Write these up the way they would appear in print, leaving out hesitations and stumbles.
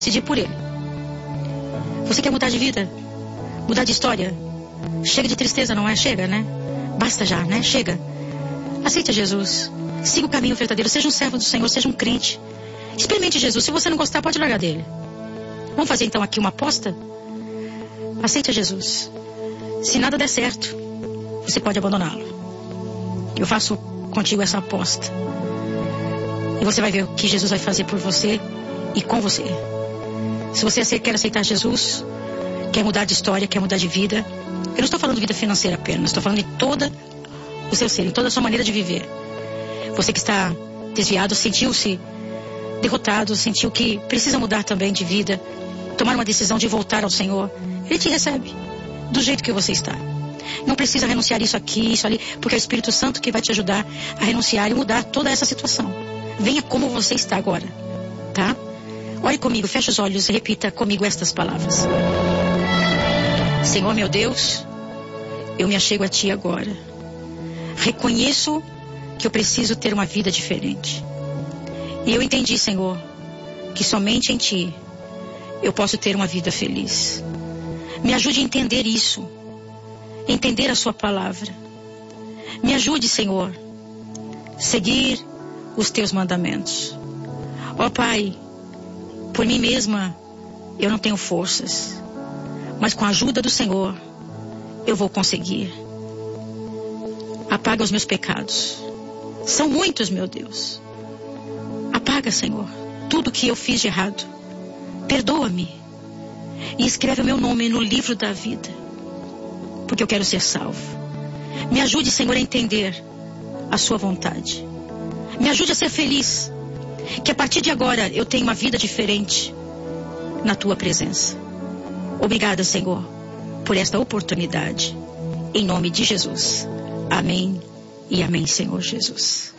decidir por ele. Você quer mudar de vida? Mudar de história? Chega de tristeza, não é? Chega, né? Basta já, né? Chega. Aceite Jesus. Siga o caminho verdadeiro. Seja um servo do Senhor, seja um crente. Experimente Jesus. Se você não gostar, pode largar dele. Vamos fazer então aqui uma aposta? Aceite Jesus. Se nada der certo, você pode abandoná-lo. Eu faço contigo essa aposta. E você vai ver o que Jesus vai fazer por você e com você. Se você quer aceitar Jesus, quer mudar de história, quer mudar de vida. Eu não estou falando de vida financeira apenas. Estou falando de todo o seu ser, em toda a sua maneira de viver. Você que está desviado, sentiu-se derrotado, sentiu que precisa mudar também de vida, tomar uma decisão de voltar ao Senhor. Ele te recebe do jeito que você está. Não precisa renunciar isso aqui, isso ali, porque é o Espírito Santo que vai te ajudar a renunciar e mudar toda essa situação. Venha como você está agora, tá? Ore comigo, feche os olhos e repita comigo estas palavras. Senhor meu Deus, eu me achego a Ti agora. Reconheço que eu preciso ter uma vida diferente. E eu entendi, Senhor, que somente em Ti eu posso ter uma vida feliz. Me ajude a entender isso, entender a Sua palavra. Me ajude, Senhor, seguir os Teus mandamentos. Ó Pai, por mim mesma eu não tenho forças, mas com a ajuda do Senhor eu vou conseguir. Apaga os meus pecados. São muitos, meu Deus. Apaga, Senhor, tudo que eu fiz de errado. Perdoa-me e escreve o meu nome no livro da vida, porque eu quero ser salvo. Me ajude, Senhor, a entender a Sua vontade. Me ajude a ser feliz, que a partir de agora eu tenha uma vida diferente na Tua presença. Obrigada, Senhor, por esta oportunidade. Em nome de Jesus. Amém e amém, Senhor Jesus.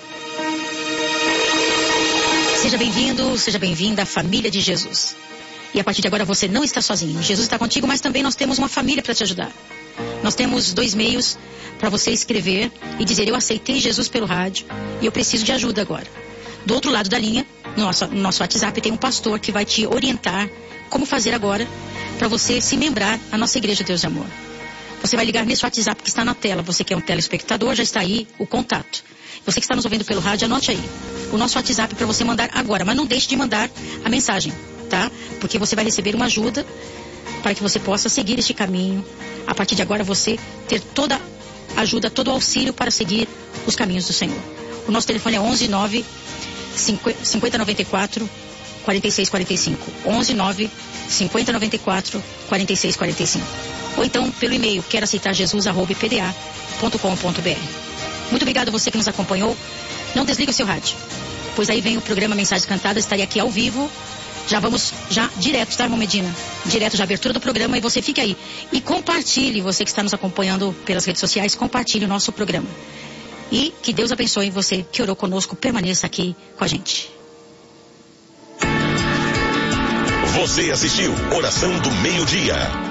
Seja bem-vindo, seja bem-vinda à família de Jesus. E a partir de agora você não está sozinho. Jesus está contigo, mas também nós temos uma família para te ajudar. Nós temos 2 meios para você escrever e dizer: eu aceitei Jesus pelo rádio e eu preciso de ajuda agora. Do outro lado da linha, no nosso WhatsApp, tem um pastor que vai te orientar como fazer agora para você se membrar à nossa Igreja Deus de Amor. Você vai ligar nesse WhatsApp que está na tela. Você que é um telespectador, já está aí o contato. Você que está nos ouvindo pelo rádio, anote aí o nosso WhatsApp para você mandar agora. Mas não deixe de mandar a mensagem, tá? Porque você vai receber uma ajuda para que você possa seguir este caminho. A partir de agora você ter toda a ajuda, todo o auxílio para seguir os caminhos do Senhor. O nosso telefone é 11 9 50 94 46 45. 11 9 50 94 46 45. Ou então pelo e-mail queroaceitarjesus@pda.com.br. Muito obrigado a você que nos acompanhou. Não desliga o seu rádio, pois aí vem o programa Mensagens Cantadas. Estarei aqui ao vivo. Já vamos direto, tá, irmão Medina? Direto já abertura do programa, e você fique aí. E compartilhe, você que está nos acompanhando pelas redes sociais, compartilhe o nosso programa. E que Deus abençoe você que orou conosco, permaneça aqui com a gente. Você assistiu Oração do Meio-Dia.